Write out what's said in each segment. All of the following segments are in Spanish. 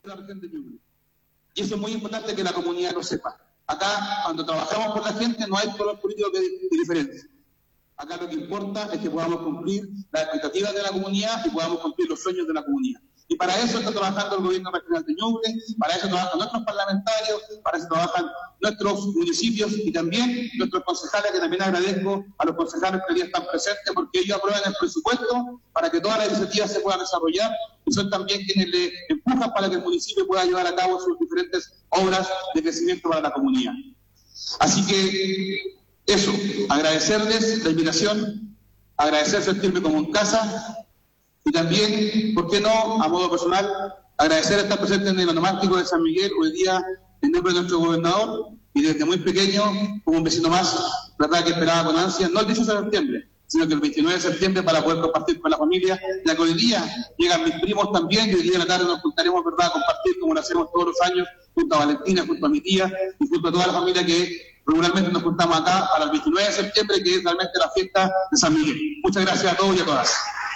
la región de Ñuble. Y eso es muy importante que la comunidad lo sepa. Acá, cuando trabajamos por la gente, no hay color político de diferencia. Acá lo que importa es que podamos cumplir las expectativas de la comunidad y podamos cumplir los sueños de la comunidad. Y para eso está trabajando el gobierno regional de Ñuble, para eso trabajan nuestros parlamentarios, para eso trabajan nuestros municipios y también nuestros concejales, que también agradezco a los concejales que hoy día están presentes, porque ellos aprueban el presupuesto para que todas las iniciativas se puedan desarrollar y son también quienes le empujan para que el municipio pueda llevar a cabo sus diferentes obras de crecimiento para la comunidad. Así que eso, agradecerles la invitación, agradecer sentirme como en casa y también, ¿por qué no?, a modo personal, agradecer estar presente en el onomástico de San Miguel hoy día en nombre de nuestro gobernador y desde muy pequeño, como un vecino más, verdad que esperaba con ansia, no el 18 de septiembre, sino que el 29 de septiembre para poder compartir con la familia, ya que hoy día llegan mis primos también y hoy día en la tarde nos juntaremos, verdad, a compartir como lo hacemos todos los años, junto a Valentina, junto a mi tía y junto a toda la familia que regularmente nos juntamos acá para el 29 de septiembre, que es realmente la fiesta de San Miguel. Muchas gracias a todos y a todas.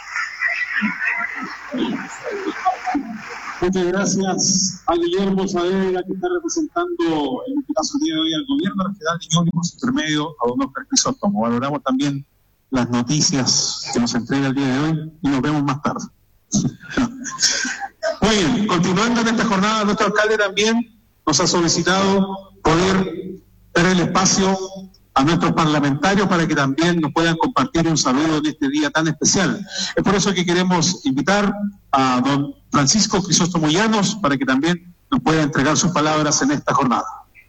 Muchas gracias a Guillermo Saavedra, que está representando en este caso el día de hoy al gobierno regional de Ñuble, por su intermedio a don Oscar Crisóstomo. Valoramos también las noticias que nos entrega el día de hoy y nos vemos más tarde. Muy bien, continuando en esta jornada, nuestro alcalde también nos ha solicitado poder dar el espacio a nuestros parlamentarios para que también nos puedan compartir un saludo en este día tan especial. Es por eso que queremos invitar a don Francisco Crisóstomo Llanos para que también nos pueda entregar sus palabras en esta jornada.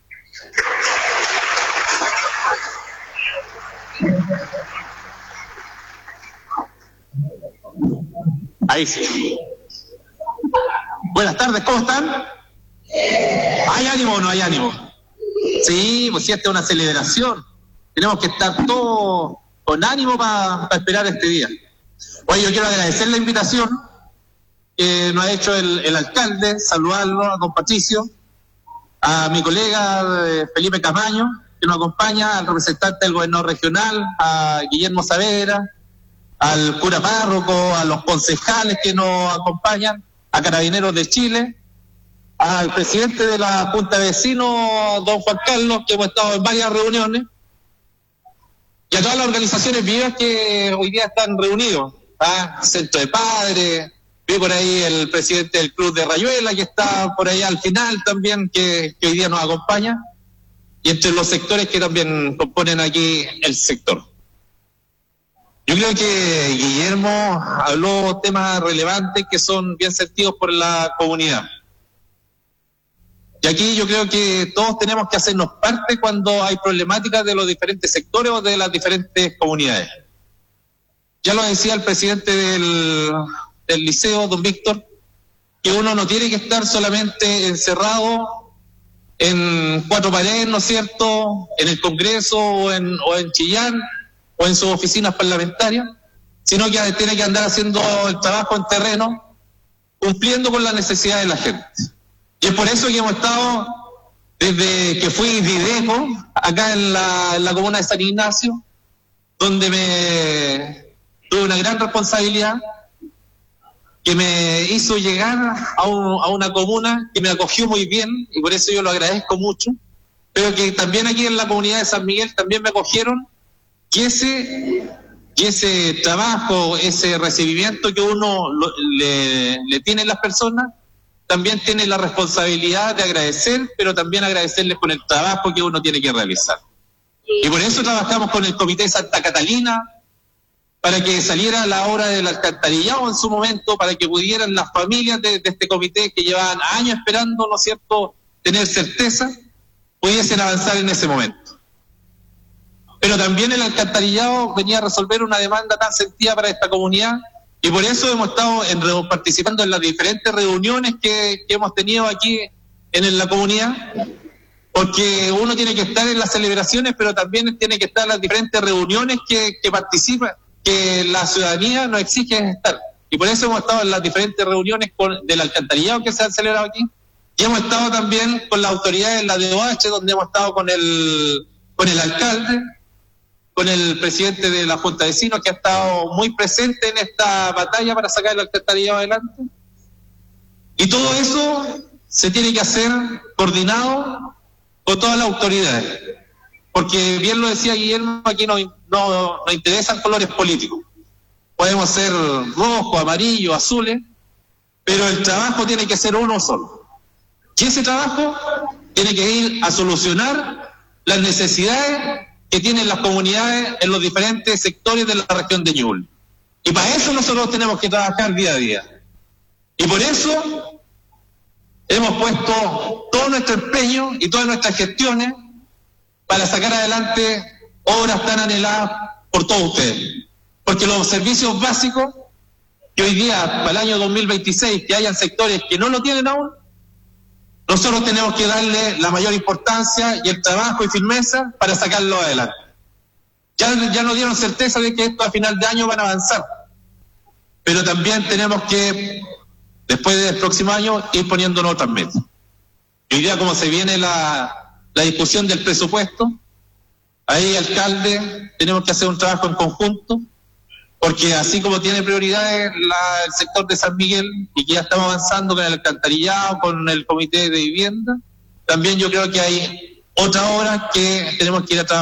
Ahí sí. Buenas tardes, ¿cómo están? ¿Hay ánimo o no hay ánimo? Sí, pues sí, esta es una celebración. Tenemos que estar todos con ánimo para esperar este día. Oye, yo quiero agradecer la invitación que nos ha hecho el alcalde, saludarlo a don Patricio, a mi colega Felipe Camaño, que nos acompaña, al representante del gobernador regional, a Guillermo Saavedra, al cura párroco, a los concejales que nos acompañan, a Carabineros de Chile, al presidente de la Junta de Vecinos, don Juan Carlos, que hemos estado en varias reuniones, y a todas las organizaciones vivas que hoy día están reunidos, Centro de Padres, vi por ahí el presidente del Club de Rayuela, que está por ahí al final también, que hoy día nos acompaña, y entre los sectores que también componen aquí el sector. Yo creo que Guillermo habló temas relevantes que son bien sentidos por la comunidad. Y aquí yo creo que todos tenemos que hacernos parte cuando hay problemáticas de los diferentes sectores o de las diferentes comunidades. Ya lo decía el presidente del liceo, don Víctor, que uno no tiene que estar solamente encerrado en cuatro paredes, ¿no es cierto?, en el Congreso o en Chillán o en sus oficinas parlamentarias, sino que tiene que andar haciendo el trabajo en terreno, cumpliendo con las necesidades de la gente. Y es por eso que hemos estado, desde que fui Videco, acá en la comuna de San Ignacio, donde tuve una gran responsabilidad, que me hizo llegar a una comuna que me acogió muy bien, y por eso yo lo agradezco mucho, pero que también aquí en la comunidad de San Miguel también me acogieron, y ese trabajo, ese recibimiento que uno le tiene a las personas, también tiene la responsabilidad de agradecer, pero también agradecerles con el trabajo que uno tiene que realizar. Y por eso trabajamos con el Comité Santa Catalina, para que saliera la obra del alcantarillado en su momento, para que pudieran las familias de este comité que llevaban años esperando, ¿no es cierto?, tener certeza, pudiesen avanzar en ese momento. Pero también el alcantarillado venía a resolver una demanda tan sentida para esta comunidad, y por eso hemos estado participando en las diferentes reuniones que hemos tenido aquí en la comunidad, porque uno tiene que estar en las celebraciones, pero también tiene que estar en las diferentes reuniones que participa, que la ciudadanía nos exige estar. Y por eso hemos estado en las diferentes reuniones del alcantarillado que se han celebrado aquí, y hemos estado también con las autoridades de la DOH, donde hemos estado con el alcalde, con el presidente de la Junta de Vecinos, que ha estado muy presente en esta batalla para sacar el alcantarillado adelante. Y todo eso se tiene que hacer coordinado con todas las autoridades, porque bien lo decía Guillermo, aquí no interesan colores políticos. Podemos ser rojos, amarillos, azules, pero el trabajo tiene que ser uno solo. Y ese trabajo tiene que ir a solucionar las necesidades que tienen las comunidades en los diferentes sectores de la región de Ñuble. Y para eso nosotros tenemos que trabajar día a día. Y por eso hemos puesto todo nuestro empeño y todas nuestras gestiones para sacar adelante obras tan anheladas por todos ustedes. Porque los servicios básicos, que hoy día, para el año 2026, que hayan sectores que no lo tienen aún, nosotros tenemos que darle la mayor importancia y el trabajo y firmeza para sacarlo adelante. Ya nos dieron certeza de que esto a final de año van a avanzar, pero también tenemos que, después del próximo año, ir poniéndonos otras metas. Hoy día, como se viene la discusión del presupuesto, ahí, alcalde, tenemos que hacer un trabajo en conjunto, porque así como tiene prioridades el sector de San Miguel, y que ya estamos avanzando con el alcantarillado, con el comité de vivienda, también yo creo que hay otras obras que tenemos que ir a trabajar.